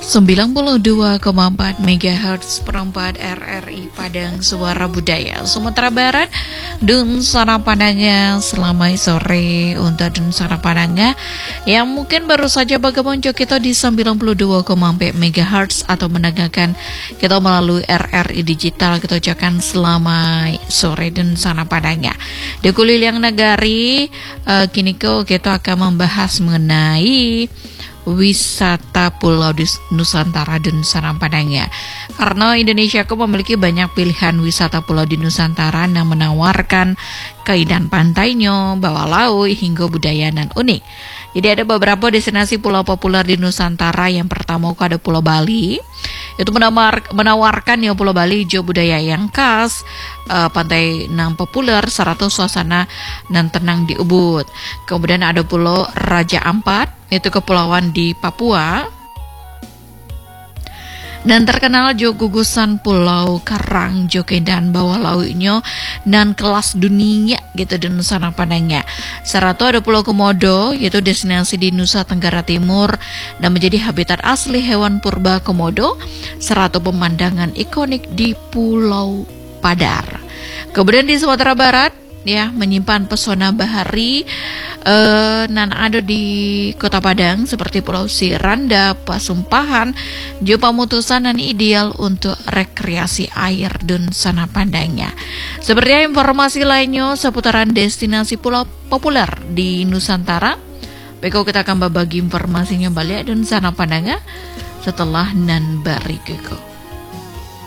92,4 MHz perempat RRI Padang Suara Budaya Sumatera Barat. Dun Sana Padangnya selamat sore untuk Dun Sana Padangnya yang mungkin baru saja bergabung kita di 92,4 MHz atau mendengarkan kita melalui RRI Digital. Kita ucapkan selamat sore Dun Sana Padangnya. Di Kuliliang Nagari kini kita akan membahas mengenai wisata Pulau Nusantara dan Sana Padangnya. Karena Indonesia memiliki banyak pilihan wisata pulau di Nusantara yang menawarkan keindahan pantainya, bawah laut hingga budaya dan unik. Jadi ada beberapa destinasi pulau populer di Nusantara. Yang pertama ada Pulau Bali. Itu menawarkan ya Pulau Bali hijau budaya yang khas, pantai yang populer, serta suasana dan tenang di Ubud. Kemudian ada Pulau Raja Ampat, itu kepulauan di Papua. Dan terkenal juga gugusan Pulau Karang, Joke dan bawah lautnya dan kelas dunia gitu di Nusa Padangnya. Serta ada Pulau Komodo, yaitu destinasi di Nusa Tenggara Timur dan menjadi habitat asli hewan purba Komodo, serta pemandangan ikonik di Pulau Padar. Kemudian di Sumatera Barat ya menyimpan pesona bahari dan ada di Kota Padang seperti Pulau Siranda, Pasumpahan, juga Pamutusan dan ideal untuk rekreasi air dan Sana Padangnya. Seperti informasi lainnya seputaran destinasi pulau populer di Nusantara, Beko kita akan berbagi informasinya balik dan Sana Padangnya setelah nan berikut.